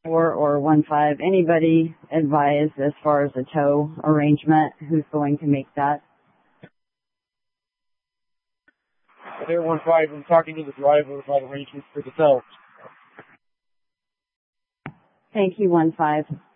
or 1-5, anybody advise as far as a tow arrangement? Who's going to make that? Air 1-5, I'm talking to the driver about arrangements for the tow. Thank you, 1-5.